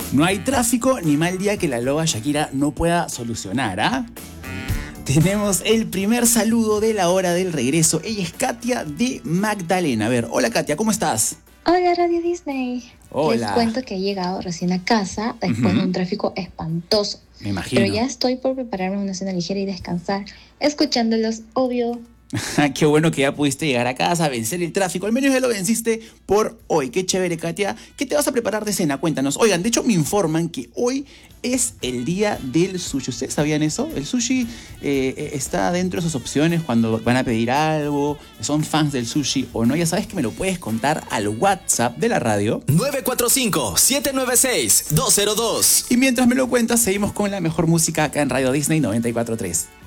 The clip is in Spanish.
No hay tráfico ni mal día que la loba Shakira no pueda solucionar, ¿ah? Tenemos el primer saludo de la hora del regreso. Ella es Katia de Magdalena. A ver, hola Katia, ¿cómo estás? Hola Radio Disney. Hola. Les cuento que he llegado recién a casa después de un tráfico espantoso. Me imagino. Pero ya estoy por prepararme una cena ligera y descansar, escuchándolos, obvio. Qué bueno que ya pudiste llegar a casa, vencer el tráfico. Al menos ya lo venciste por hoy. Qué chévere, Katia. ¿Qué te vas a preparar de cena? Cuéntanos. Oigan, de hecho me informan que hoy es el día del sushi. ¿Ustedes sabían eso? El sushi está dentro de sus opciones cuando van a pedir algo, son fans del sushi o no. Ya sabes que me lo puedes contar al WhatsApp de la radio. 945-796-202. Y mientras me lo cuentas, seguimos con la mejor música acá en Radio Disney 94.3.